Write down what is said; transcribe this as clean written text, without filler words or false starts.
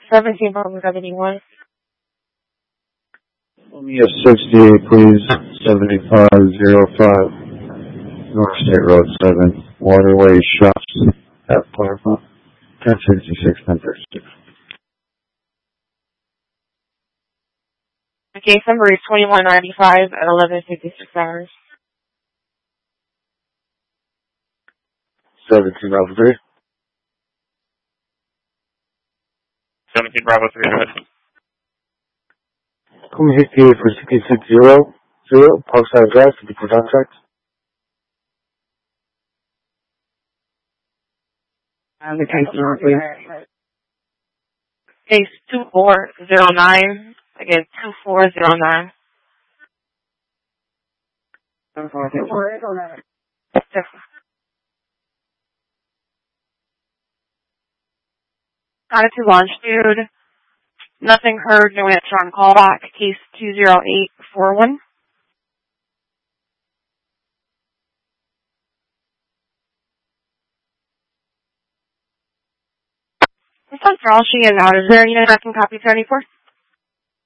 17 Bravo 71. Only a 68, please. 7505 North State Road 7, Waterway Shops at Parma. 1066, 1036. The case number is 2195 at 11:56 hours. 17 Bravo 3. 17 Bravo 3, go ahead. Come here for 6600, Parkside Drive, 54 contracts. The case number, please. Case 2409. Again, 2409. 2409. Attitude longitude. Nothing heard, no answer on callback. Case 20841. This one's for all she is out. Is there any that I can copy 74?